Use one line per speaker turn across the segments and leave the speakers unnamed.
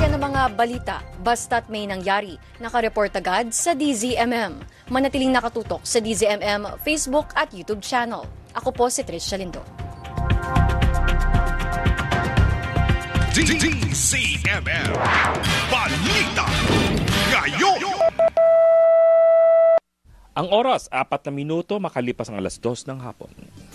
Yan ang mga balita, basta't may nangyari. Nakareport agad sa DZMM. Manatiling nakatutok sa DZMM Facebook at YouTube channel. Ako po si Tricia Lindo.
DZMM Balita Ngayon.
Ang oras, 4 na minuto makalipas ang 2:00 ng hapon.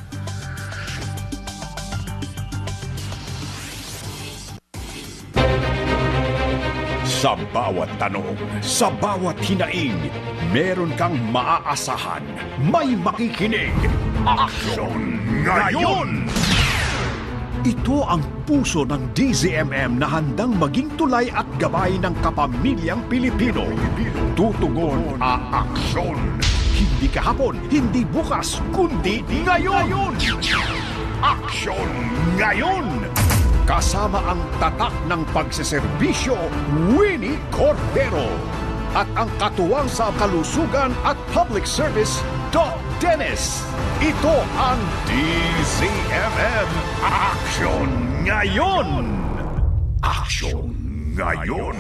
Sa bawat tanong, sa bawat hinaing, meron kang maaasahan. May makikinig. Aksyon ngayon! Ito ang puso ng DZMM na handang maging tulay at gabay ng kapamilyang Pilipino. Tutugon, aaksyon. Hindi kahapon, hindi bukas, kundi ngayon! Aksyon ngayon! Kasama ang tatak ng pagseserbisyo, Winnie Cordero. At ang katuwang sa kalusugan at public service, Doc Dennis. Ito ang DZMM Action Ngayon! Action Ngayon!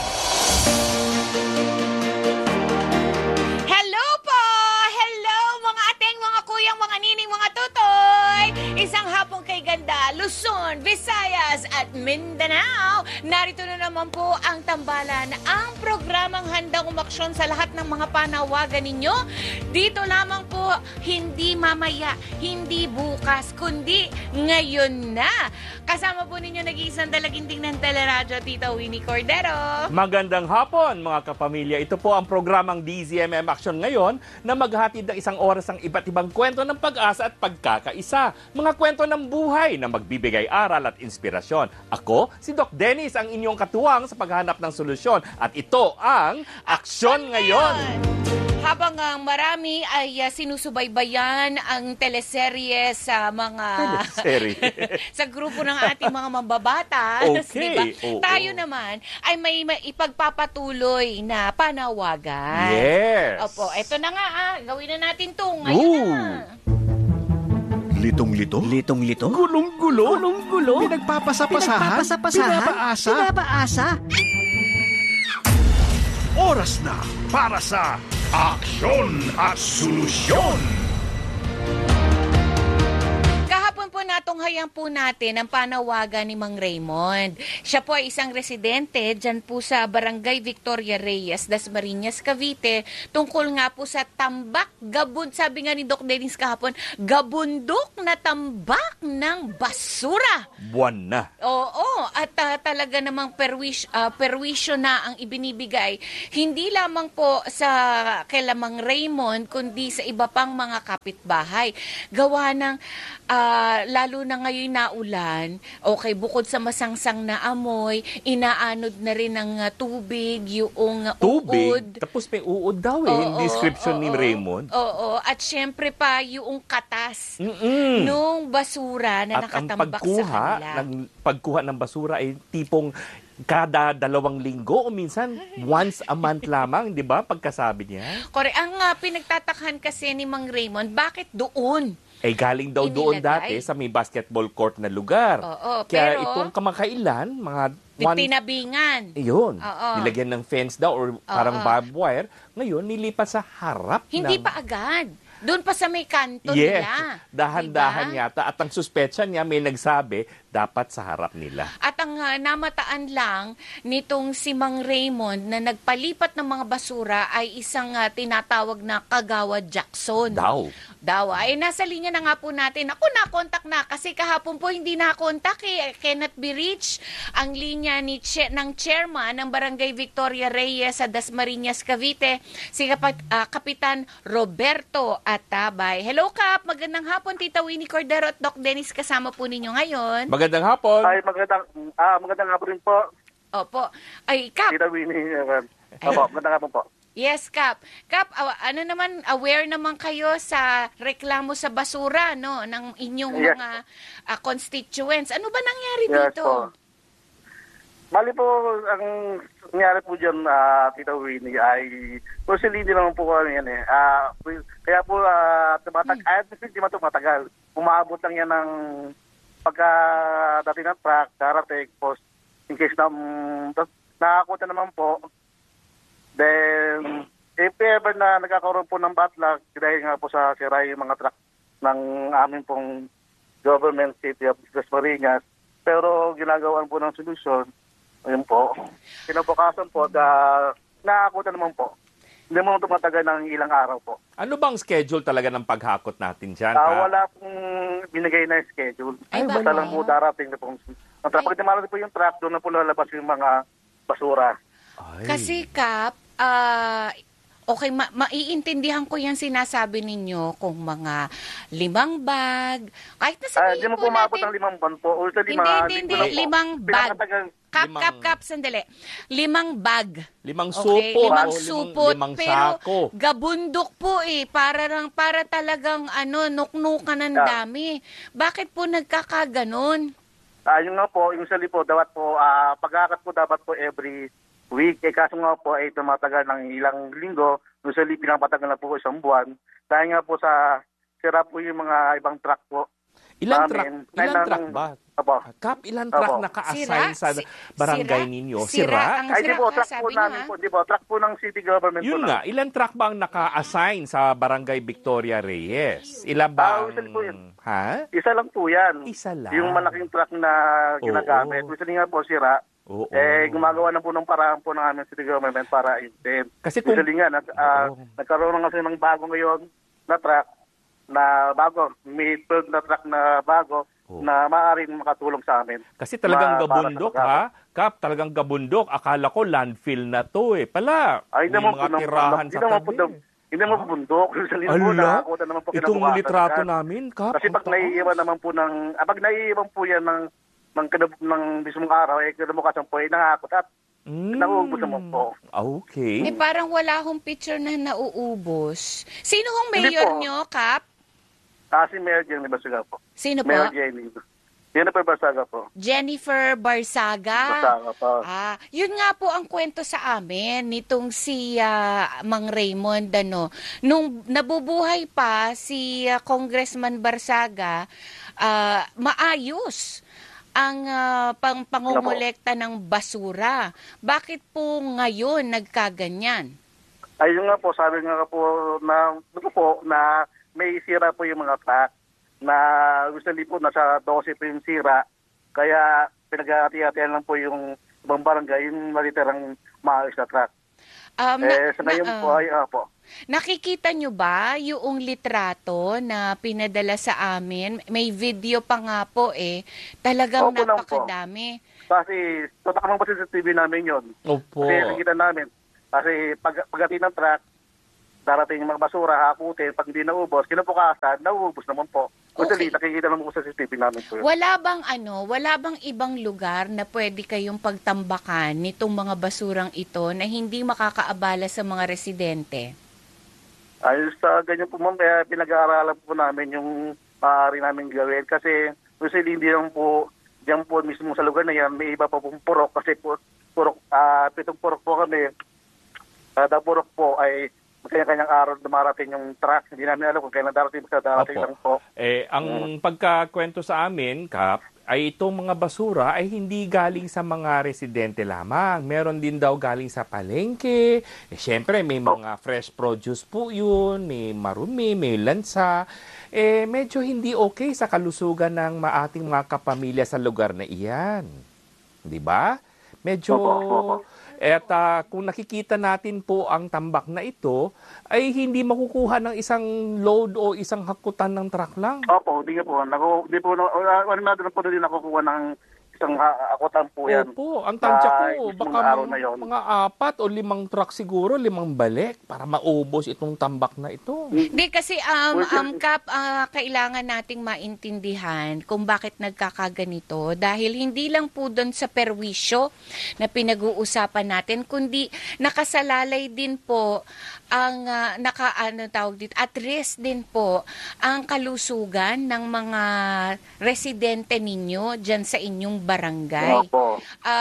Hello po! Hello mga ateng, mga kuyang, mga nining, mga tutoy! Isang hapong kay ganda, Luzon, Visayas at Mindanao. Narito na naman po ang tambalan, ang programang handang umaksyon sa lahat ng mga panawagan ninyo. Dito lamang po, hindi mamaya, hindi bukas, kundi ngayon na. Kasama po ninyo nag-iisang dalaginding ng teleradyo, Tita Winnie Cordero.
Magandang hapon mga kapamilya. Ito po ang programang DZMM Action ngayon na maghahatid ng isang oras ng iba't ibang kwento ng pag-asa at pagkakaisa. Mga kwento ng buhay na magbibigay aral at inspirasyon. Ako, si Doc Dennis, ang inyong katuwang sa paghahanap ng solusyon. At ito ang Aksyon Ngayon!
Habang marami ay sinusubaybayan ang teleserye sa mga sa grupo ng ating mga mambabatas,
okay.
Diba? Tayo naman ay may ipagpapatuloy na panawagan.
Yes.
Opo, eto na nga gawin na natin 'to ngayon na.
Litong-lito?
Litong-lito?
Gulong-gulo?
Gulong-gulo?
Pinagpapasapasahan?
Pinagpapasapasahan? Pinapaasa?
Oras na para sa Aksyon at Solusyon!
Kahapon po natunghayan po natin ang panawagan ni Mang Raymond. Siya po ay isang residente dyan po sa Barangay Victoria Reyes, Dasmariñas, Cavite, tungkol nga po sa tambak, sabi nga ni Doc Dennis kahapon, gabundok na tambak ng basura.
Buwan na.
Oo, at talaga namang perwisyo na ang ibinibigay, hindi lamang po sa kay Mang Raymond, kundi sa iba pang mga kapitbahay. Gawa ng lalo na ngayon naulan, okay, bukod sa masangsang na amoy, inaanod na rin ng tubig, yung uod.
Tapos may uod daw description ni Raymond.
Oo, at syempre pa yung katas nung basura na
at
nakatambak sa kanila.
Ang pagkuha ng basura ay tipong kada 2 linggo o minsan once a month lamang, di ba? Pagkasabi niya.
Correct. Ang pinagtatakhan kasi ni Mang Raymond, bakit doon?
Galing daw doon dati sa may basketball court na lugar.
Oo,
kaya
pero
itong kamakailan, mga
tinabingan.
Iyon.
Oo.
Nilagyan ng fence daw or parang barbed wire. Ngayon, nilipat sa harap
Hindi pa agad. Doon pa sa may kanto nila.
Dahan-dahan
diba?
yata. At ang suspetsya niya, may nagsabi, dapat sa harap nila.
At ang namataan lang nitong si Mang Raymond na nagpalipat ng mga basura ay isang tinatawag na Kagawad Jackson. Daw. Ay nasa linya na nga po natin. Ako na-contact na kasi kahapon po hindi na-contact cannot be reached ang linya ng chairman ng Barangay Victoria Reyes sa Dasmariñas, Cavite, si Kapitan Roberto Atabay. Hello Kap, magandang hapon Tita Winnie Cordero at Doc Dennis kasama po ninyo ngayon.
Magandang hapon.
Ay, magandang hapon rin po.
Opo. Ay, Kap.
Tita Winnie. Opo, magandang hapon po.
Yes, Kap. Kap, ano naman, aware naman kayo sa reklamo sa basura, no, ng inyong mga constituents. Ano ba nangyari dito?
Po. Mali po, ang nangyari po dyan, Tita Winnie, ay hindi naman po kami yan eh. Kaya po, hindi man tumatagal. Umabot lang yan ng pagka dating ng truck, darating, post, in case na nakakuta naman po. Then, if ever na nagkakaroon po ng backlog, dahil nga po sa sira yung mga truck ng amin pong government city of Dasmariñas, pero ginagawan po ng solusyon, ayun po. Kinabukasan po, nakakuta naman po. Hindi mo tumatagal ng ilang araw po.
Ano bang schedule talaga ng paghakot natin dyan?
Wala pong binigay na schedule. Basta lang po darating na pong... Pag dumarating po yung truck, doon na po lalabas yung mga basura.
Ay.
Kasi, Kap, okay, maiintindihan ko yung sinasabi ninyo kung mga 5 bag. Kahit na sabihin
Hindi mo
po
po maabot
natin...
ng 5 buwan po. O sa 5,
Hindi, 5 bag. Kap, sandali. 5 bag.
5 supot.
Okay, 5 supot.
Limang
pero
sako.
gabundok po para talagang nuknukan ng dami. Bakit po nagkakaganon?
Yung nga po, yung sali po, dapat po, paghakat po dapat po every week. Kaso nga po ay tumatagal ng ilang linggo. Yung sali pinapatagal na po isang buwan. Dahil nga po sa sira po yung mga ibang truck po.
Ilang truck ba?
Apo.
Kap, ilang truck naka-assign sa barangay ninyo?
Sira?
Ay, di po, truck po namin po. Di po, truck po ng city government po.
Yun nga, ilang truck ba ang naka-assign sa barangay Victoria Reyes? Ilan ba ang... Ha?
Isa lang po yan.
Isa lang?
Yung malaking truck na ginagamit. Gusto nga po sira.
Oo.
Gumagawa na po ng paraan po ng aming city government para i-intend.
Kasi kung...
nagkaroon na kasi ng bago ngayon na truck, may third na truck na bago, na maaaring makatulong sa amin.
Kasi talagang gabundok, ha? Kap, talagang gabundok. Akala ko landfill na to, Pala,
may
mga tirahan sa tabi.
Hindi mo po bundok.
Itong litrato namin, Kap.
Kasi pag naiiwan naman po pag naiiwan po yan ng mismong araw, kinabukasan po, nakakot at nauubos naman po.
Okay.
Parang wala hong picture na nauubos. Sino hong mayor nyo, Kap?
Si Mayor Jenny Barsaga po.
Sino po?
Mayor Jenny. Jennifer Barsaga po.
Jennifer Barsaga.
Barsaga po.
Yun nga po ang kwento sa amin nitong si Mang Raymond. Nung nabubuhay pa si Congressman Barsaga, maayos ang pangongolekta ng basura. Bakit po ngayon nagkaganyan?
Ayun nga po, sabi nga po na may sira po yung mga truck na usually po nasa 12 po yung sira. Kaya pinag-hati-hatian lang po yung ibang barangay, yung nalitirang maayos na truck. Sa ngayon po ay po.
Nakikita nyo ba yung litrato na pinadala sa amin? May video pa nga po Talagang napakadami.
Kasi totoo naman po sa TV namin yun.
Opo.
Kasi nakikita namin. Kasi pagdating ng truck, darating yung mga basura, hakutin, pag hindi naubos, kinabukasan, nauubos naman po. Kasi nakikita naman po sa CCTV namin po yun.
Wala bang ibang lugar na pwede kayong pagtambakan nitong mga basurang ito na hindi makakaabala sa mga residente?
Ayos sa ganyan po ma'am, kaya pinag-aaralan po namin yung maaari namin gawin. Kasi hindi lang po, diyan po mismo sa lugar na yan, may iba pa pong purok. Kasi purok, 7 purok po kami. Kada purok po ay kanya-kanyang araw dumarating yung truck. Hindi namin alam kung kailan darating lang po.
Ang pagkakwento sa amin, Kap, ay itong mga basura ay hindi galing sa mga residente lamang. Meron din daw galing sa palengke. Siyempre, may mga fresh produce po yun, may marumi, may lansa. Medyo hindi okay sa kalusugan ng ating mga kapamilya sa lugar na iyan. Di ba? Medyo... At kung nakikita natin po ang tambak na ito, ay hindi makukuha ng isang load o isang hakutan ng truck lang.
Opo, hindi po. Hindi po, din nakukuha ng isang hakutan po yan.
Opo, ang tansya ko, baka mga 4 o 5 truck siguro, 5 balik para maubos itong tambak na ito.
Hindi kasi, Kap, kailangan nating maintindihan kung bakit nagkakaganito dahil hindi lang po doon sa perwisyo na pinag-uusapan natin, kundi nakasalalay din po ang at risk din po ang kalusugan ng mga residente ninyo dyan sa inyong barangay.
Opo.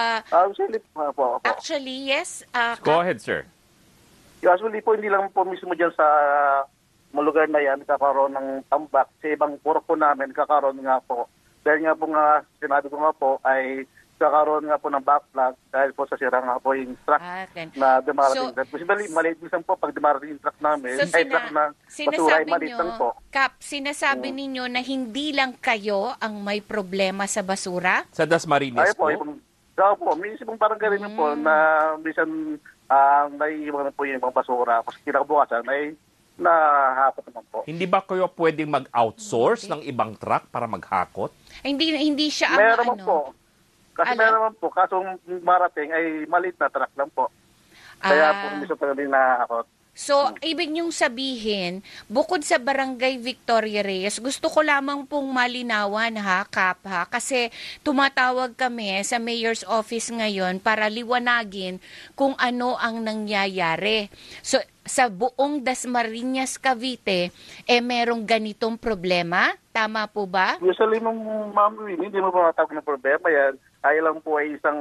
Actually, yes.
Go ahead, sir.
Actually po, hindi lang po mismo dyan sa lugar na yan kakaroon ng tambak. Sa ibang purok po namin kakaroon nga po. Dahil nga po sinabi ko nga po, ay nagkakaroon nga po ng backlog dahil po sa sira nga po yung truck na dumarating. Maliit minsan po pag dumarating yung truck namin, truck na basura ay maliit lang po.
Kap, sinasabi ninyo na hindi lang kayo ang may problema sa basura?
Sa Dasmariñas po?
Minsan pong parang ganun po na minsan naiiwan po yung mga basura. Kasi kinakabukasan ay nahakot naman po.
Hindi ba kayo pwedeng mag-outsource ng ibang truck para maghakot?
Hindi siya ang
meron po. Kasi meron naman po. Kaso marating ay maliit na truck lang po. Kaya po minsan talaga nahakot.
So, ibig niyong sabihin, bukod sa Barangay Victoria Reyes, gusto ko lamang pong malinawan Kap, kasi tumatawag kami sa Mayor's Office ngayon para liwanagin kung ano ang nangyayari. So, sa buong Dasmariñas, Cavite, merong ganitong problema? Tama po ba?
Usually, Ma'am Winnie, hindi mo matawag ng problema yan. Kaya lang po ay isang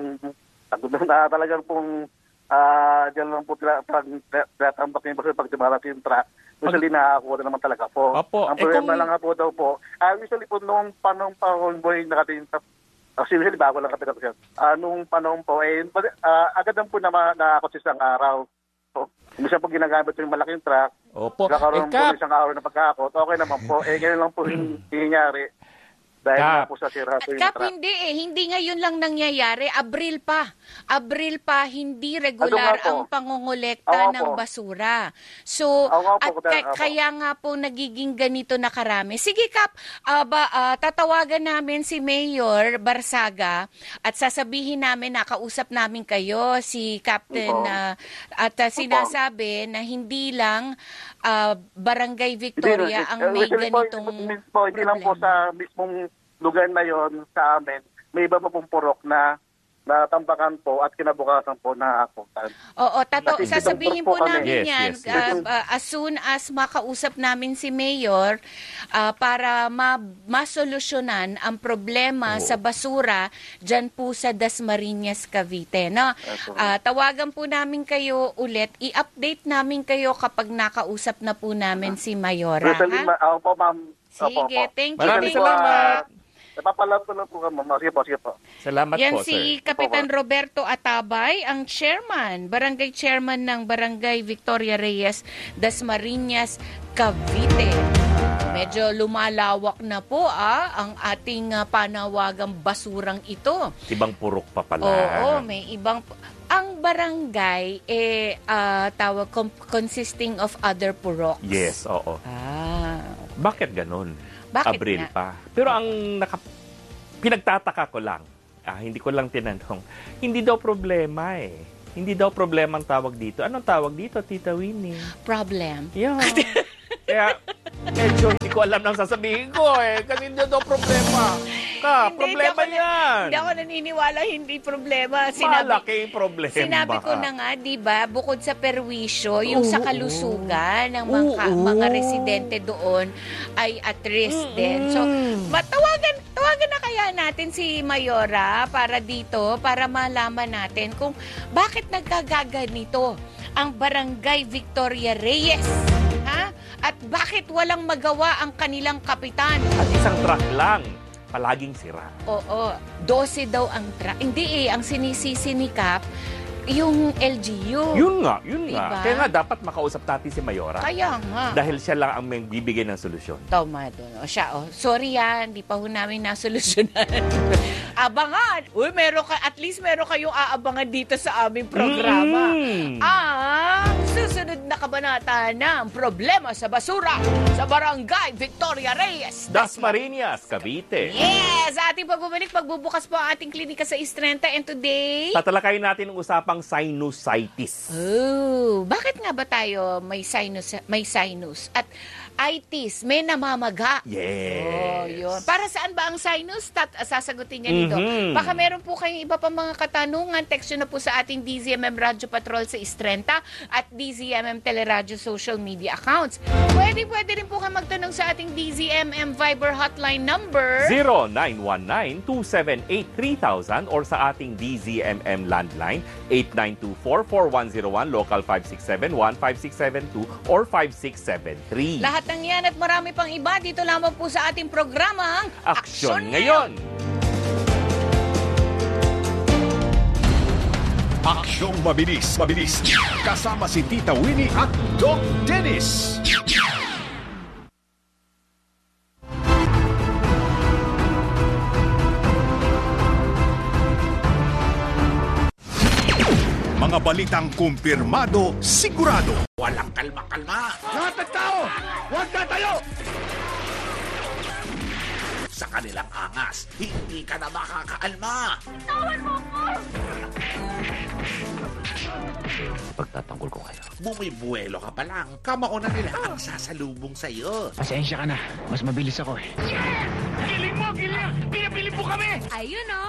talagang pong diyan lang po tinatambak yung basta pag dumarating yung truck. Usually nakakuha naman talaga po.
Opo.
Ang problema lang nga po daw po, usually po noong panong boy nakatingin sa usually bago lang kapit siya. Nung panahon po, agad lang po nakakot isang araw. So, minsan po ginagamit yung malaking truck.
Opo.
Nakaroon po isang araw na pagkakot. Okay naman po. Ganyan lang po yung nangyayari. Dahil nga po sa sira po yung
Kap,
truck.
hindi ngayon lang nangyayari. Abril pa, hindi regular ang pangongolekta ng basura. So, kaya nga po nagiging ganito na karami. Sige Kap, tatawagan namin si Mayor Barsaga at sasabihin namin, nakausap namin kayo, si Captain, at sinasabi na hindi lang Barangay Victoria ang may ganitong problema.
Hindi lang po sa mismong lugar na yon sa amin, may iba pa pong purok na natambakan po at kinabukasan po na akutan.
Oo, sasabihin po namin yan as soon as makausap namin si Mayor para masolusyonan ang problema sa basura dyan po sa Dasmariñas, Cavite. No? Tawagan po namin kayo ulit. I-update namin kayo kapag nakausap na po namin si Mayora.
Opo, ma'am.
Sige, thank you.
Maraming salamat.
Napapalap ko lang po, ma'am. Sige po.
Salamat
yan
po,
si
sir.
Kapitan Roberto Atabay, ang barangay chairman ng Barangay Victoria Reyes, Dasmariñas, Cavite. Medyo lumalawak na po ang ating panawagang basurang ito.
Ibang purok pa pala.
Oo, may ibang... Ang barangay, consisting of other puroks.
Yes, oo. Bakit ganun?
Bakit
Abril
nga?
pa. Pero ang pinagtataka ko lang, hindi ko lang tinanong, hindi daw problema Hindi daw problema ang tawag dito. Anong tawag dito, Tita Winnie?
Problem.
Yeah. Kaya, medyo hindi ko alam nang sasabihin ko kasi hindi daw problema. Problema yan.
Hindi ako naniniwala, hindi problema.
Malaking problema.
Sinabi ko na nga, di ba, bukod sa perwisyo, yung sa kalusugan ng mga residente doon ay at risk din. So, tawagan na kaya natin si Mayora para dito, para malaman natin kung bakit nagkagaganito ang Barangay Victoria Reyes. At bakit walang magawa ang kanilang kapitan?
At isang truck lang, palaging sira.
Oo, 12 daw ang truck. Hindi ang sinisisi ni Cap, yung LGU.
Yun nga.
Diba?
Kaya nga dapat makausap natin si Mayora.
Kaya nga.
Dahil siya lang ang may bibigay ng solusyon.
Tama doon. Sorry hindi pa ho namin nasolusyonan. Abangan! Uy, at least meron kayong aabangan dito sa aming programa. Ang susunod na kabanata ng problema sa basura sa Barangay Victoria Reyes,
Dasmariñas, Cavite.
Yes! Ating pagbabalik, magbubukas po ang ating klinika sa Istrenta, and today...
Tatalakayin natin ang usapang sinusitis.
Bakit nga ba tayo may sinus? At itis, may namamaga.
Yes.
Yun. Para saan ba ang sinus? Sasagutin niya dito. Baka meron po kayong iba pa mga katanungan. Text nyo na po sa ating DZMM Radio Patrol sa Istrenta at DZMM Teleradyo social media accounts. Pwede rin po kayo magtanong sa ating DZMM Viber hotline number
0919-278-3000 or sa ating DZMM landline 8924-4101, local 5671-5672 or 5673.
Lahat ng yan at marami pang iba dito lamang po sa ating programang
Aksyon Ngayon!
Aksyong mabilis. Kasama si Tita Winnie at Doc Dennis. Mga balitang kumpirmado, sigurado.
Walang kalma-kalma.
Lahat ng tao, huwag tatayo!
Sa kanilang angas, hindi ka na makakaalma.
Pagtatanggol ko kayo.
Bumibuelo ka pa lang, kamao na nila ang sasalubong sa'yo.
Pasensya ka na. Mas mabilis ako eh.
Giling mo! Pinapili po kami!
Ayun o.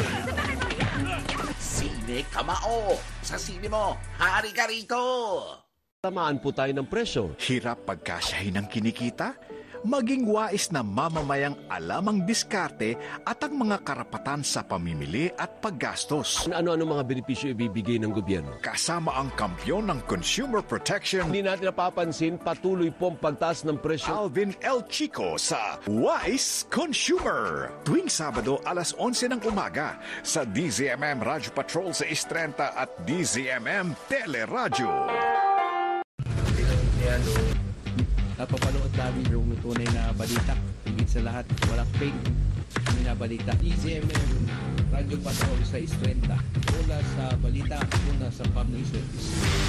Sine kamao. Sa sine mo, hari ka rito.
Tamaan po tayo ng presyo.
Hirap pagkasyahin ng kinikita? Maging wais na mamamayang alam ang diskarte at ang mga karapatan sa pamimili at paggastos.
Ano-ano mga benepisyo ibibigay ng gobyerno?
Kasama ang kampyon ng Consumer Protection,
Hindi natin napapansin patuloy po ang pagtaas ng presyo.
Alvin L. Chico sa Wise Consumer. Tuwing Sabado alas 11 ng umaga sa DZMM Radyo Patrol sa 6:30 at DZMM Teleradyo.
Napapanood namin yung tunay na balita. Higit sa lahat, walang fake na balita. DZMM, Radyo Patrol sa 6:30. Una sa balita, una sa public service.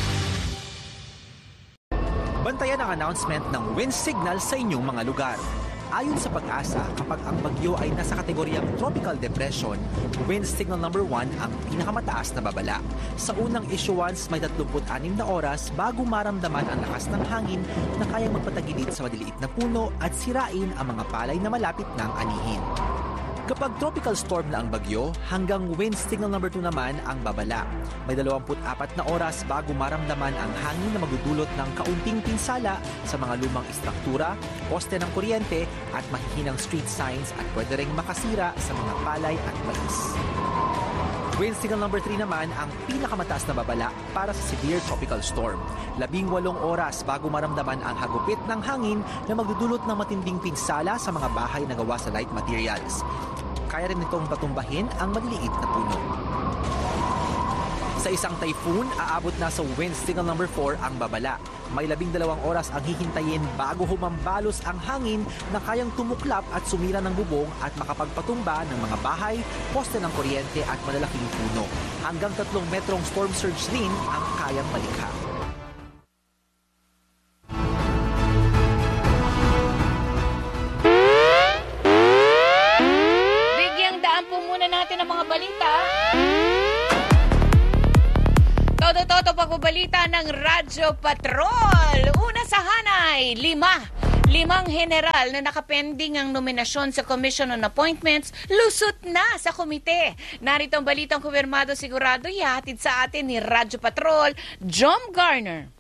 Bantayan ang announcement ng wind signal sa inyong mga lugar. Ayon sa Pag-asa, kapag ang bagyo ay nasa kategoryang tropical depression, wind signal number 1 ang pinakamataas na babala. Sa unang issuance, may 36 na oras bago maramdaman ang lakas ng hangin na kayang magpatagilid sa maliliit na puno at sirain ang mga palay na malapit ng anihin. Kapag tropical storm na ang bagyo, hanggang wind signal number 2 naman ang babala. May 24 na oras bago maramdaman ang hangin na magdudulot ng kaunting pinsala sa mga lumang istruktura, poste ng kuryente at mahihinang street signs at pwede ring makasira sa mga palay at mais. Wind signal number 3 naman ang pinakamataas na babala para sa severe tropical storm. 18 oras bago maramdaman ang hagupit ng hangin na magdudulot ng matinding pinsala sa mga bahay na gawa sa light materials. Kaya rin itong patumbahin ang maliliit na puno. Sa isang typhoon, aabot na sa wind signal number 4 ang babala. May 12 oras ang hihintayin bago humambalos ang hangin na kayang tumuklap at sumira ng bubong at makapagpatumba ng mga bahay, poste ng kuryente at malalaking puno. Hanggang 3 metrong storm surge rin ang kayang malikha.
Bigyang daan po muna natin ang mga balita. Todo-todo pagbabalita ng Radyo Patrol. Una sa hanay, 5 general na nakapending ang nominasyon sa Commission on Appointments, lusot na sa komite. Narito ang balitang kumpirmado sigurado, ihatid sa atin ni Radyo Patrol, John Garner.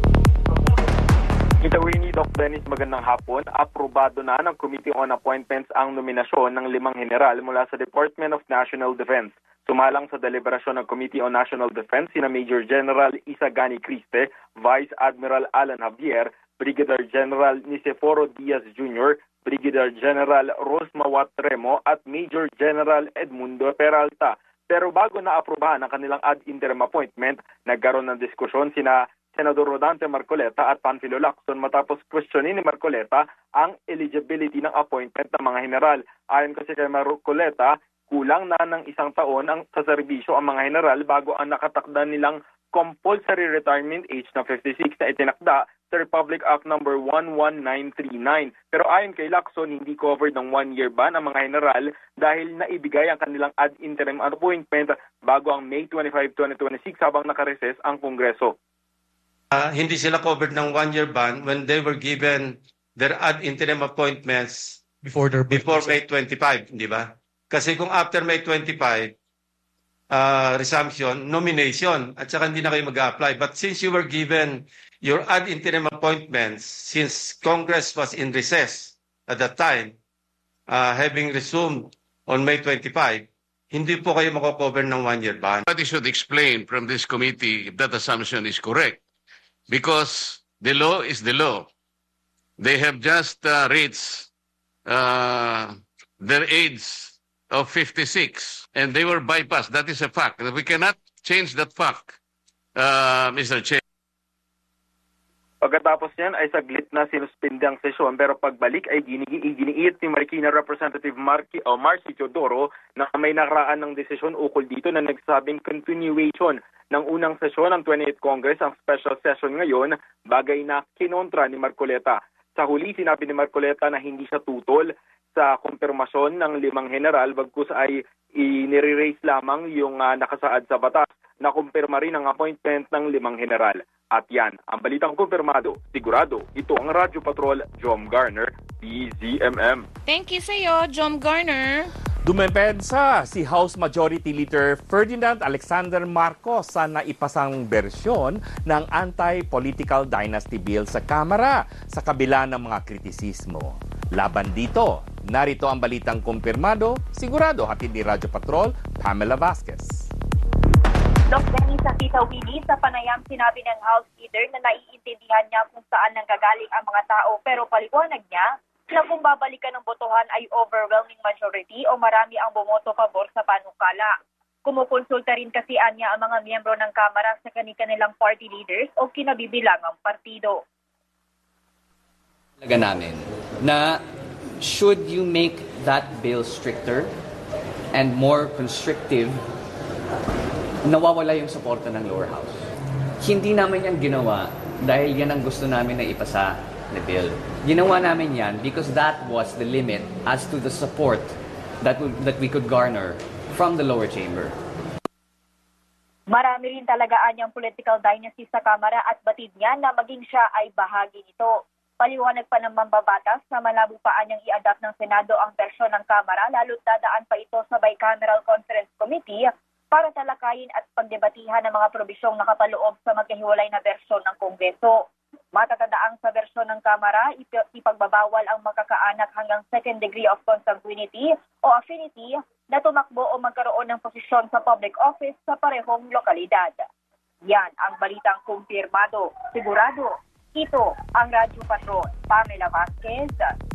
Tita Winnie, Doc Dennis, magandang hapon. Aprobado na ng Committee on Appointments ang nominasyon ng 5 general mula sa Department of National Defense. Sumalang sa deliberasyon ng Committee on National Defense sina Major General Isa Gani Criste, Vice Admiral Alan Javier, Brigadier General Niceforo Diaz Jr., Brigadier General Rosmawat Remo at Major General Edmundo Peralta. Pero bago na-aprobahan ang kanilang ad interim appointment, nagkaroon ng diskusyon sina Senador Rodante Marcoleta at Panfilo Lacson matapos questionin ni Marcoleta ang eligibility ng appointment ng mga general. Ayon kasi kay Marcoleta, kulang na ng 1 taon sa serbisyo ang mga general bago ang nakatakda nilang compulsory retirement age na 56 na itinakda sa Republic Act No. 11939. Pero ayon kay Lacson, hindi covered ng 1-year ban ang mga general dahil naibigay ang kanilang ad interim appointment bago ang May 25, 2026 habang nakareses ang Kongreso.
Hindi sila covered ng 1-year ban when they were given their ad interim appointments before May 25, di ba? Kasi kung after May 25, resumption, nomination, at saka hindi na kayo mag-apply. But since you were given your ad interim appointments, since Congress was in recess at that time, having resumed on May 25, hindi po kayo mako-cover ng 1-year ban.
Somebody should explain from this committee if that assumption is correct. Because the law is the law. They have just reached their age of 56, and they were bypassed. That is a fact. We cannot change that fact, Mr. Chair.
Pagkatapos niyan ay saglit na sinuspindi ang sesyon, pero pagbalik ay giniit ni Marikina Representative Marcy Teodoro na may nakaraan ng desisyon ukol dito na nagsabing continuation ng unang sesyon ng 28th Congress ang special session ngayon, bagay na kinontra ni Marcoleta. Sa huli, sinabi ni Marcoleta na hindi siya tutol sa kumpirmasyon ng 5 general, bagkus ay inire-raise lamang yung nakasaad sa batas na kumpirma rin ang appointment ng 5 general. At yan, ang balitang kumpirmado, sigurado, ito ang Radyo Patrol, Jom Garner, DZMM.
Thank you sa iyo, Jom Garner.
Dumepensa si House Majority Leader Ferdinand Alexander Marcos sa naipasang bersyon ng Anti-Political Dynasty Bill sa Kamara sa kabila ng mga kritisismo. Laban dito, narito ang balitang kumpirmado, sigurado hatid ni Radyo Patrol, Pamela Vasquez.
Dok Denny sa Tita Winnie, sa panayam sinabi ng House Leader na naiintindihan niya kung saan nanggagaling ang mga tao, pero paliwanag niya na kung babalikan ng botohan ay overwhelming majority o marami ang bumoto pabor sa panukala. Kumukonsulta rin kasi niya ang mga miyembro ng Kamara sa kanilang party leaders o kinabibilangang partido.
Talaga namin na should you make that bill stricter and more constrictive, nawawala yung suporta ng lower house. Hindi namin yan ginawa dahil yan ang gusto namin na ipasa na bill. Ginawa namin yan because that was the limit as to the support that we could garner from the lower chamber.
Marami rin talaga anyang political dynasty sa Kamara at batid niya na maging siya ay bahagi nito. Paliwanag pa ng mambabatas na malabo pa anyang i-adapt ng Senado ang bersyon ng Kamara lalo't dadaan pa ito sa Bicameral Conference Committee para talakayin at pagdebatihan ng mga probisyong nakapaloob sa magkahiwalay na bersyon ng Kongreso. Matatadaang sa bersyon ng Kamara, ipagbabawal ang magkakaanak hanggang second degree of consanguinity o affinity na tumakbo o magkaroon ng posisyon sa public office sa parehong lokalidad. Yan ang balitang kumpirmado. Sigurado, ito ang Radyo Patrol. Pamela Vasquez,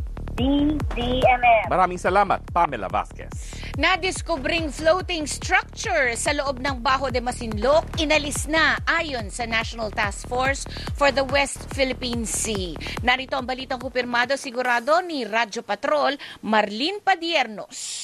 DZMM.
Maraming salamat, Pamela Vasquez.
Nadiskubring floating structure sa loob ng Bajo de Masinloc, inalis na ayon sa National Task Force for the West Philippine Sea. Narito ang balitang kumpirmado sigurado ni Radyo Patrol, Marlene Padiernos.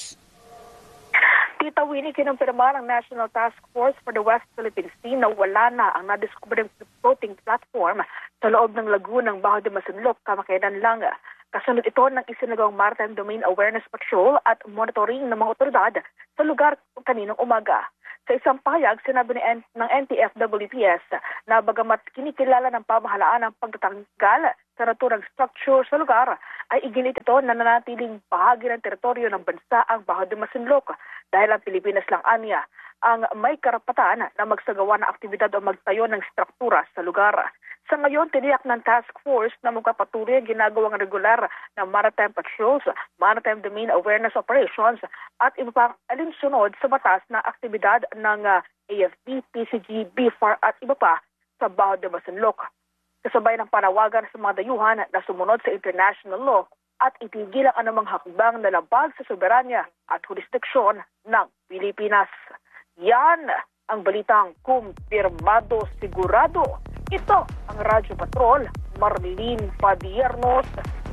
Tita Winnie, kinumpirma ng National Task Force for the West Philippine Sea na wala na ang nadiskubring floating platform sa loob ng lagoon ng Bajo de Masinloc kamakailan lang. Kasunod ito ng isinagawang Maritime Domain Awareness Patrol at monitoring ng mga otoridad sa lugar kaninang umaga. Sa isang pahayag, sinabi ng NTF-WPS na bagamat kinikilala ng pamahalaan ang pagtatanggal sa naturang structure sa lugar, ay iginit ito na nanatiling bahagi ng teritoryo ng bansa ang Bajo de Masinloc dahil ang Pilipinas lang anya ang may karapatan na magsagawa ng aktibidad o magtayo ng struktura sa lugar. Sa ngayon, tiniyak ng task force na magpapatuloy ang ginagawang regular na maritime patrols, maritime domain awareness operations at iba pang alinsunod sa batas na aktibidad ng AFP, PCG, BFAR at iba pa sa Bajo de Masinloc. Kasabay ng panawagan sa mga dayuhan na sumunod sa international law at itigil ang anumang hakbang na labag sa soberanya at jurisdiksyon ng Pilipinas. Yan ang balitang kumpirmado sigurado. Ito ang Radyo Patrol, Marlene Padiernos,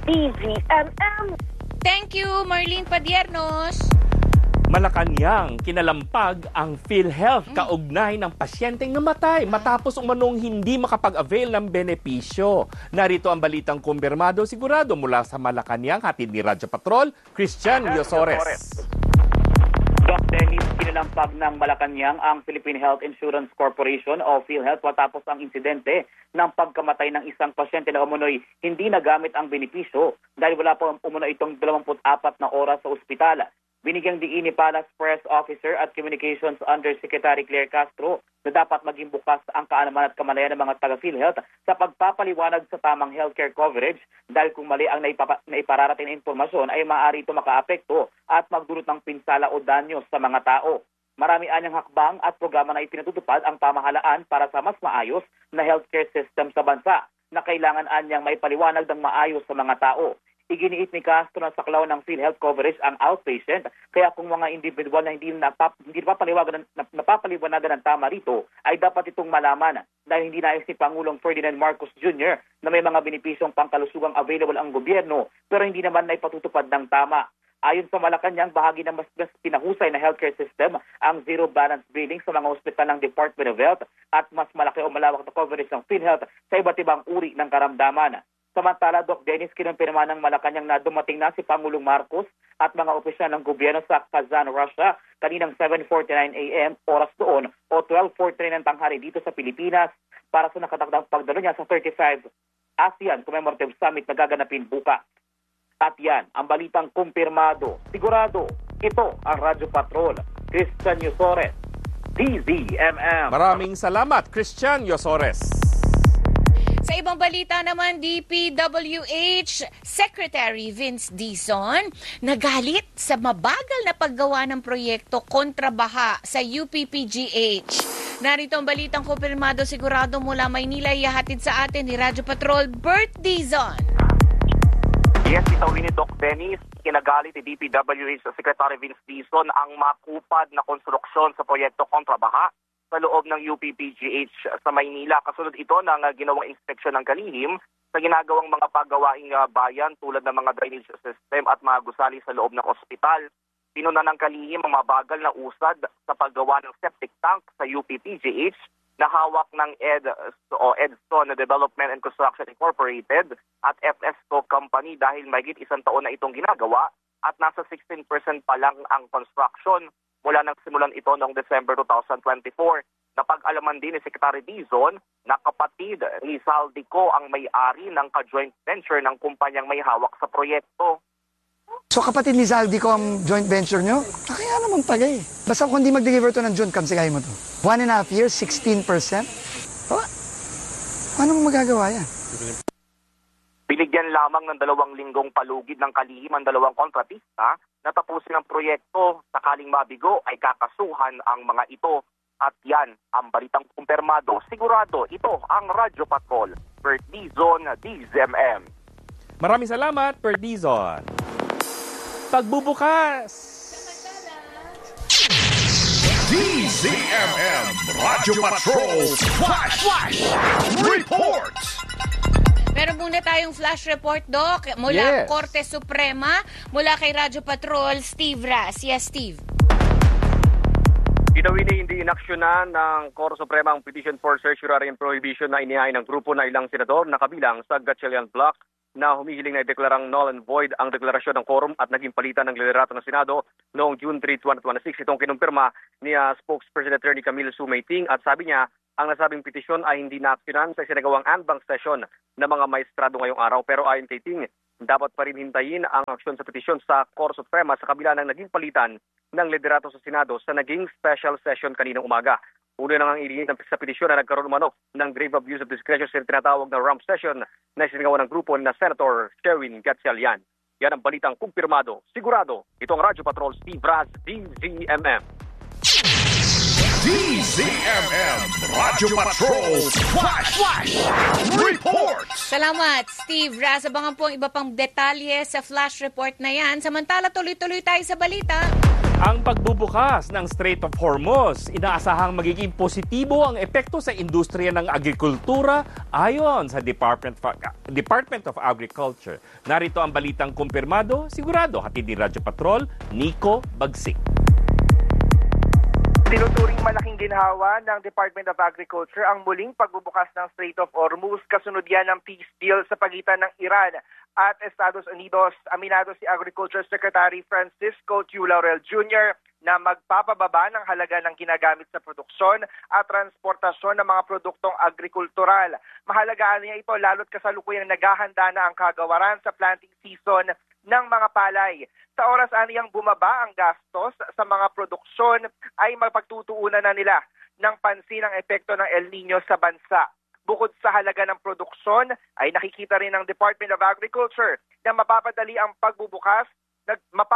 DZMM.
Thank you, Marlene Padiernos.
Malacanang kinalampag ang PhilHealth kaugnay ng pasyenteng namatay matapos umanong hindi makapag-avail ng benepisyo. Narito ang balitang kumpirmado sigurado mula sa Malacanang, hatid ni Radyo Patrol, Christian Yosores.
Doc Dennis, kinalampag ng Malacanang ang Philippine Health Insurance Corporation o PhilHealth matapos ang insidente ng pagkamatay ng isang pasyente na umunoy hindi nagamit ang benepisyo dahil wala pa umunoy itong 24 na oras sa ospital. Binigyang diin ni Palace Press Officer at Communications Undersecretary Claire Castro na dapat maging bukas ang kaalaman at kamalayan ng mga taga-PhilHealth sa pagpapaliwanag sa tamang healthcare coverage dahil kung mali ang naipararating na impormasyon ay maaari ito makaapekto at magdulot ng pinsala o danyo sa mga tao. Marami anyang hakbang at programa na ipinatutupad ang pamahalaan para sa mas maayos na healthcare system sa bansa na kailangan anyang maipaliwanag ng maayos sa mga tao. Iginiit ni Castro na saklaw ng PhilHealth coverage ang outpatient. Kaya kung mga individual na hindi napapaliwanagan ng tama rito, ay dapat itong malaman dahil hindi nais ni Pangulong Ferdinand Marcos Jr. na may mga benepisyong pangkalusugang available ang gobyerno pero hindi naman na ipatutupad ng tama. Ayon sa Malacanang, bahagi ng mas pinahusay na healthcare system ang zero balance billing sa mga ospital ng Department of Health at mas malaki o malawak na coverage ng PhilHealth sa iba't ibang uri ng karamdaman. Samantala, Doc Dennis, kinumpirma ng Malacanang na dumating na si Pangulong Marcos at mga opisyal ng gobyerno sa Kazan, Russia kaninang 7:49 a.m. oras doon o 12:49 ng tanghali dito sa Pilipinas para sa nakatakdang pagdalo niya sa 35 ASEAN Commemorative Summit na gaganapin bukas. At yan, ang balitang kumpirmado. Sigurado, ito ang Radyo Patrol. Christian Yosores, DZMM.
Maraming salamat, Christian Yosores.
Sa ibang balita naman, DPWH Secretary Vince Dizon nagalit sa mabagal na paggawa ng proyekto kontra baha sa UPPGH. Narito ang balitang kumpirmado sigurado mula Maynila, ihahatid sa atin ni Radyo Patrol, Bert Dizon.
Yes, itawin ni Doc Dennis, kinagalit ni DPWH Secretary Vince Dizon ang makupad na konstruksyon sa proyekto kontra baha sa loob ng UPPGH sa Maynila. Kasunod ito ng ginawang inspeksyon ng kalihim sa ginagawang mga paggawaing bayan tulad ng mga drainage system at mga gusali sa loob ng ospital. Pinuna ng kalihim ang mabagal na usad sa paggawa ng septic tank sa UPPGH na hawak ng Edson Development and Construction Incorporated at FSCO Company dahil mahigit isang taon na itong ginagawa at nasa 16% pa lang ang construction mula nang simulan ito noong December 2024. Napag-alaman din ni Secretary Dizon na kapatid ni Saldico ang may-ari ng ka-joint venture ng kumpanyang may hawak sa proyekto.
So kapatid ni Saldico ang joint venture nyo? Kaya naman pala eh. Basta kung di mag-deliver to ng June, kamsigahin mo to. 1.5 years, 16%? Paano mo magagawa yan?
Binigyan lamang ng 2 linggong palugid ng kalihim ang 2 kontratista na tapusin ang proyekto. Sakaling mabigo ay kakasuhan ang mga ito. At yan ang balitang kumpirmado. Sigurado, ito ang Radyo Patrol. Bert Dizon, DZMM.
Maraming salamat, Bert Dizon. Pagbubukas!
DZMM Radyo Patrol Flash Report!
Meron muna tayong flash report, Doc, mula Korte Suprema, mula kay Radyo Patrol, Steve Ras. Yes, Steve.
Ginawin hindi inaksyonan ng Korte Suprema ang petition for certiorari and prohibition na inihain ng grupo na ilang senador na kabilang sa Gatchalian Bloc na humihiling na ideklarang null and void ang deklarasyon ng quorum at naging palitan ng liderato ng Senado noong June 3, 2026. Itong kinumpirma ni spokesperson Attorney Camille Sumaiting at sabi niya ang nasabing petisyon ay hindi naaksyonan sa isinagawang en-banc session ng mga maestrado ngayong araw. Pero ayon kay Ting, dapat pa rin hintayin ang aksyon sa petisyon sa Korte Suprema sa kabila ng naging palitan ng liderato sa Senado sa naging special session kaninang umaga. Una nang ang iliit sa petisyon na nagkaroon umano ng grave abuse of discretion sa tinatawag na rump session na isinagawa ng grupo na Senator Sherwin Gatchalian. Yan ang balitang kumpirmado. Sigurado, ito ang Radyo Patrol, Steve Raz, DZMM.
DZMM Radyo Patrol Flash Report!
Salamat, Steve Raz. Abangan po ang iba pang detalye sa flash report na yan. Samantala, tuloy-tuloy tayo sa balita.
Ang pagbubukas ng Strait of Hormuz, inaasahang magiging positibo ang epekto sa industriya ng agrikultura ayon sa Department of Agriculture. Narito ang balitang kumpirmado, sigurado hatid ni Radyo Patrol, Nico Bagsik.
Tinuturing malaking ginhawa ng Department of Agriculture ang muling pagbubukas ng Strait of Hormuz, kasunod yan ng peace deal sa pagitan ng Iran at Estados Unidos. Aminado si Agriculture Secretary Francisco Q. Laurel Jr. na magpapababa ng halaga ng ginagamit sa produksyon at transportasyon ng mga produktong agrikultural. Mahalagaan niya ito lalo't kasalukuyang naghahanda na ang kagawaran sa planting season ng mga palay. Sa oras aniyang bumaba ang gastos sa mga produksyon ay mapagtutuunan na nila ng pansin ang epekto ng El Nino sa bansa. Bukod sa halaga ng produksyon ay nakikita rin ng Department of Agriculture na mapapadali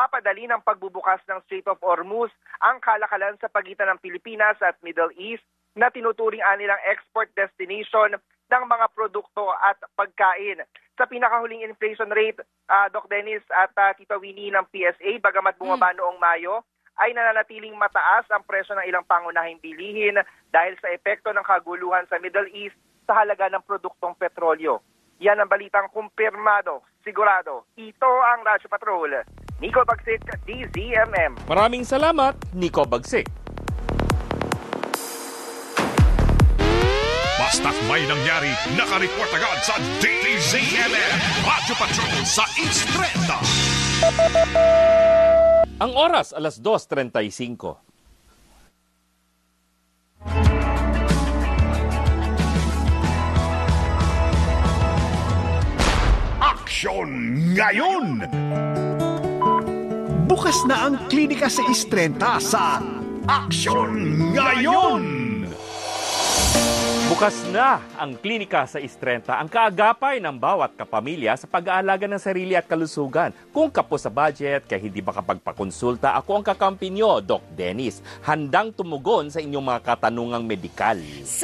ng pagbubukas ng Strait of Hormuz ang kalakalan sa pagitan ng Pilipinas at Middle East na tinuturing nilang export destination ng mga produkto at pagkain. Sa pinakahuli inflation rate, Doc Dennis at Tita Winnie ng PSA, bagamat bumaba noong Mayo, ay nananatiling mataas ang presyo ng ilang pangunahing bilihin dahil sa epekto ng kaguluhan sa Middle East sa halaga ng produktong petrolyo. Yan ang balitang kumpirmado, sigurado. Ito ang Radyo Patrol. Nico Bagsik, DZMM.
Maraming salamat, Nico Bagsik.
Basta't may nangyari, nakareport agad sa DZMM Radyo Patrol sa East 30.
Ang oras, 2:35.
Aksyon ngayon! Bukas na ang klinika sa East 30 sa Aksyon ngayon!
Bukas na ang klinika sa East 30, ang kaagapay ng bawat kapamilya sa pag-aalaga ng sarili at kalusugan. Kung kapos sa budget, kaya hindi makapagpakonsulta, ako ang kakampi nyo, Doc Dennis. Handang tumugon sa inyong mga katanungang medikal.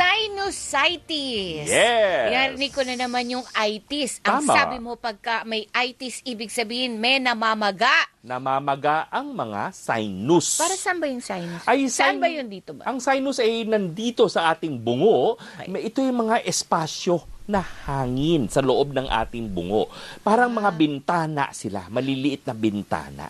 Sinusitis.
Yes!
Yarinig ko na naman yung itis. Ang
Tama.
sabi mo pagka may itis, ibig sabihin may namamaga.
Namamaga ang mga sinus.
Para saan ba yung sinus?
Ay,
saan ba yun dito ba?
Ang sinus ay nandito sa ating bungo. Ito yung mga espasyo na hangin sa loob ng ating bungo. Parang mga bintana sila, maliliit na bintana.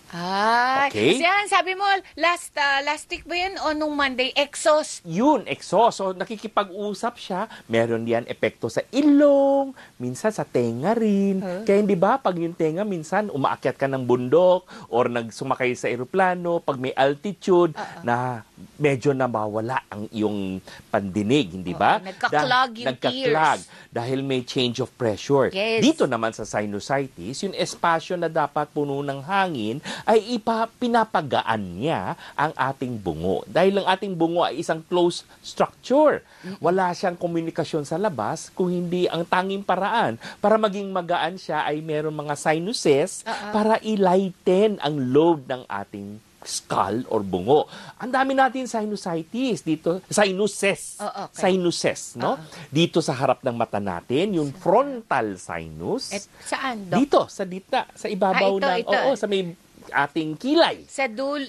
Okay. Yan, sabi mo, last week ba yun o nung Monday, exhaust?
Yun, exhaust. So, nakikipag-usap siya. Meron yan epekto sa ilong, minsan sa tenga rin. Kaya hindi ba, pag yung tenga, minsan umaakyat ka ng bundok or nagsumakay sa eroplano, pag may altitude, na medyo nabawala ang iyong pandinig, hindi ba?
Nagka-clog yung
ears. Dahil may change of pressure.
Yes.
Dito naman sa sinusitis, yung espasyo na dapat puno ng hangin ay pinapagaan niya ang ating bungo. Dahil ang ating bungo ay isang closed structure. Wala siyang komunikasyon sa labas kung hindi ang tanging paraan para maging magaan siya ay meron mga sinuses para i-lighten ang load ng ating skull or bungo. Ang dami natin sinusitis dito, sinuses. Sinuses, no? Dito sa harap ng mata natin, yung frontal sinus.
Saan, Doc?
Dito, sa dita, sa ibabaw
ito.
sa may ating kilay.
Sa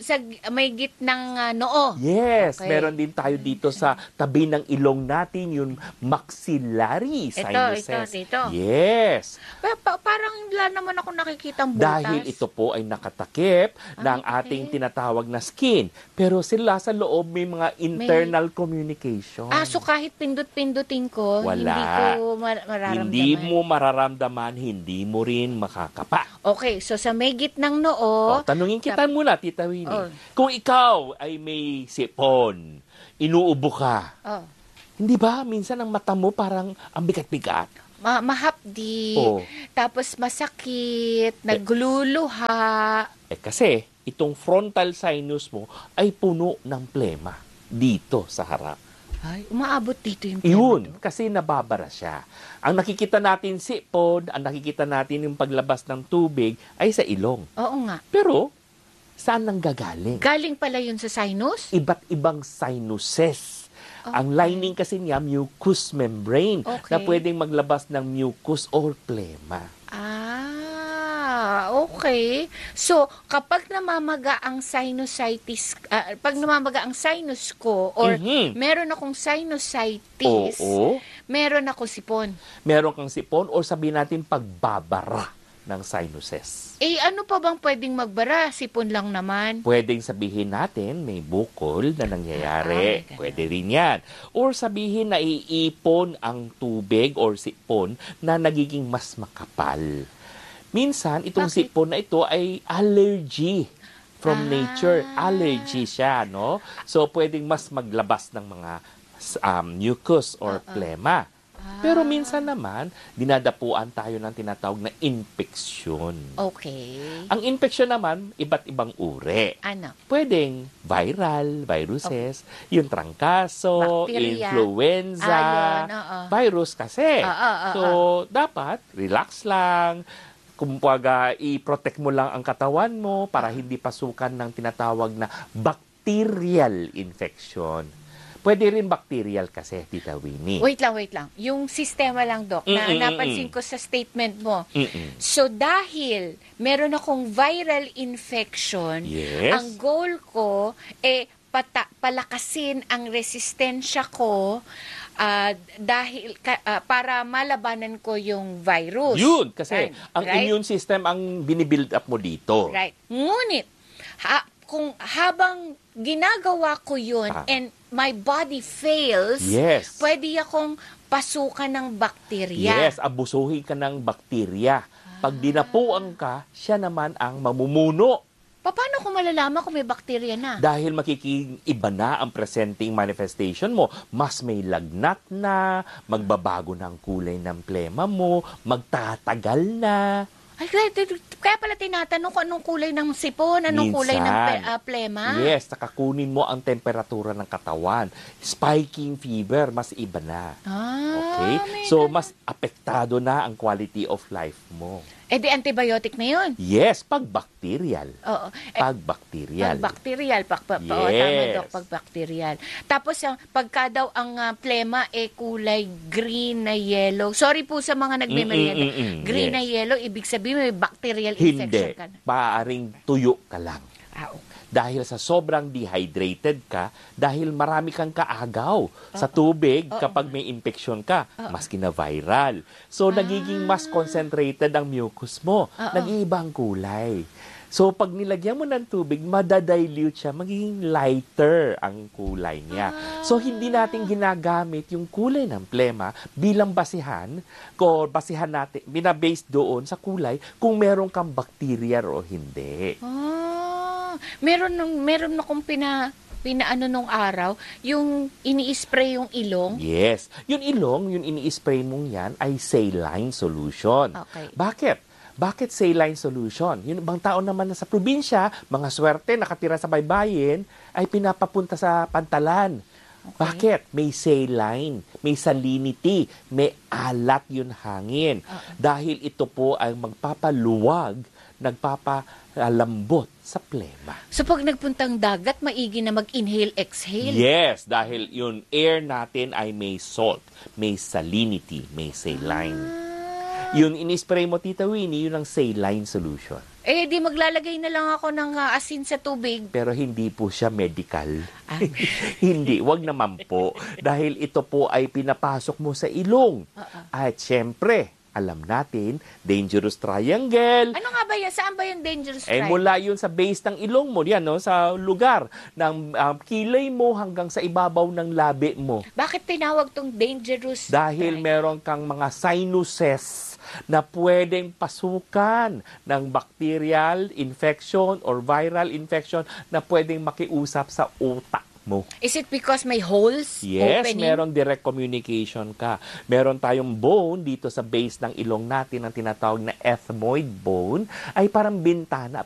may gitnang noo.
Yes,
Okay.
meron din tayo dito sa tabi ng ilong natin, yung maxillary sinuses.
Ito.
Yes.
Parang wala naman ako nakikitang butas.
Dahil ito po ay nakatakip ng ating tinatawag na skin. Pero sila sa loob may mga internal communication.
So kahit pindot-pindutin ko,
Wala.
hindi ko mararamdaman.
Hindi mo mararamdaman, hindi mo rin makakapa.
Okay, so sa may gitnang noo,
Tanungin kita muna, Tita Winnie. Kung ikaw ay may sipon, inuubo ka, hindi ba minsan ang mata mo parang ang bigat-bigat?
mahapdi, tapos masakit, nagluluha.
Kasi itong frontal sinus mo ay puno ng plema dito sa harap.
Ay, umaabot dito yung
Yun, kasi nababara siya. Ang nakikita natin sipon, ang nakikita natin yung paglabas ng tubig ay sa ilong.
Oo nga.
Pero, saan nang gagaling?
Galing pala yun sa sinus?
Iba't ibang sinuses. Ang lining kasi niya, mucous membrane, na pwedeng maglabas ng mucus or plema.
Okay. So, kapag namamaga ang sinusitis, pag namamaga ang sinus ko, or meron akong sinusitis, meron ako sipon.
Meron kang sipon, or sabihin natin pagbabara ng sinuses.
Ano pa bang pwedeng magbara? Sipon lang naman.
Pwedeng sabihin natin may bukol na nangyayari. Pwede rin yan. Or sabihin na iipon ang tubig or sipon na nagiging mas makapal. Minsan, itong sipon na ito ay allergy from nature. Allergy siya, no? So, pwedeng mas maglabas ng mga mucus or plema. Pero minsan naman, dinadapuan tayo ng tinatawag na infeksyon.
Okay.
Ang infeksyon naman, iba't ibang uri.
Ano?
Pwedeng viral, viruses, yung trangkaso,
Bacteria.
influenza, virus kasi. So, dapat relax lang. Kumbaga, i-protect mo lang ang katawan mo para hindi pasukan ng tinatawag na bacterial infection. Pwede rin bacterial kasi, Tita Winnie.
Wait lang. Yung sistema lang, Doc, na napansin ko sa statement mo. So, dahil meron akong viral infection,
Yes.
ang goal ko, palakasin ang resistensya ko dahil para malabanan ko yung virus.
Yun, kasi ang
Right?
immune system ang binibuild up mo dito.
Right. Ngunit, kung habang ginagawa ko yun and my body fails,
Yes.
pwede akong pasukan ng bakterya.
Yes, abusuhin ka ng bakterya. Pag dinapuan ka, siya naman ang mamumuno.
Paano ko malalaman kung may bakterya na?
Dahil makikiiba na ang presenting manifestation mo. Mas may lagnat na, magbabago ng kulay ng plema mo, magtatagal na.
Ay, kaya pala tinatanong ko anong kulay ng sipon, anong kulay ng plema.
Yes, nakakunin mo ang temperatura ng katawan. Spiking fever, mas iba na. Okay? So, mas apektado na ang quality of life mo.
Di antibiotic na yun?
Yes, pag bacterial.
Oo.
Pag bacterial.
Pag bacterial. Tama, Dok, pag bacterial. Tapos, pagka daw ang plema kulay green na yellow. Sorry po sa mga nagme-merienda. Green na yellow, ibig sabihin may bacterial infection ka na.
Hindi. Maaaring tuyo ka lang.
Okay.
Dahil sa sobrang dehydrated ka, dahil marami kang kaagaw sa tubig kapag may infection ka, maski na viral. So, nagiging mas concentrated ang mucus mo. Nag-iiba ang kulay. So, pag nilagyan mo ng tubig, madadilute siya, magiging lighter ang kulay niya. So, hindi natin ginagamit yung kulay ng plema bilang basihan, basihan natin, binabase doon sa kulay kung meron kang bacteria o hindi.
Meron akong pinaano nung araw, yung ini-spray yung ilong.
Yes. Yung ilong, yung ini-spray mong yan ay saline solution.
Okay.
Bakit saline solution? Yung ibang tao naman na sa probinsya, mga swerte, nakatira sa baybayin, ay pinapapunta sa pantalan. Okay. Bakit? May saline, may salinity, may alat yung hangin. Dahil ito po ay magpapaluwag, nagpapalambot sa plema.
So pag nagpuntang dagat, maigi na mag-inhale, exhale?
Yes, dahil yung air natin ay may salt, may salinity, may saline. Yung in-spray mo, Tita Winnie, yun ang saline solution.
Di maglalagay na lang ako ng asin sa tubig.
Pero hindi po siya medical. Hindi, wag naman po. Dahil ito po ay pinapasok mo sa ilong. At syempre, alam natin, dangerous triangle.
Ano nga ba yan? Saan ba yung dangerous triangle?
Mula yun sa base ng ilong mo, yan, no? Sa lugar ng kilay mo hanggang sa ibabaw ng labi mo.
Bakit tinawag tong dangerous
Dahil meron kang mga sinuses na pwedeng pasukan ng bacterial infection or viral infection na pwedeng makiusap sa utak mo.
Is it because may holes?
Yes,
opening?
meron direct communication ka. Meron tayong bone dito sa base ng ilong natin, ang tinatawag na ethmoid bone, ay parang bintana,